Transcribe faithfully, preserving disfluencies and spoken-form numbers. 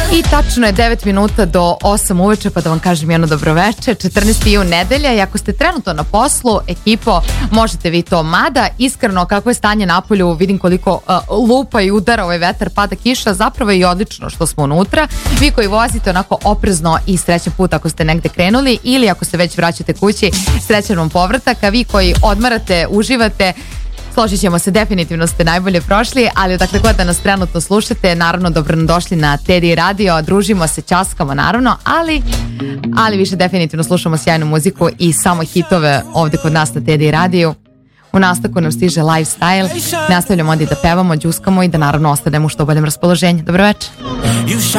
I tačno je devet minuta do osam uveče, pa da vam kažem jedno dobroveče. četrnaesti jun nedelja i ako ste trenutno na poslu, ekipo, možete vi to. Mada, iskreno, kako je stanje na polju, vidim koliko uh, lupa i udara ovaj vetar, pada kiša, zapravo je i odlično što smo unutra. Vi koji vozite onako oprezno i srećan put ako ste negde krenuli ili ako se već vraćate kući, srećan vam povratak, a vi koji odmarate, uživate, složit ćemo se, definitivno ste najbolje prošli, ali odakle god da nas trenutno slušate, naravno dobrodošli na Teddy Radio, družimo se, ćaskamo naravno, ali, ali više definitivno slušamo sjajnu muziku i samo hitove ovde kod nas na Teddy Radio. U nastavku nam stiže Lifestyle, nastavljamo onda i da pevamo, đuskamo i da naravno ostanemo u što boljem raspoloženju. Dobro večer.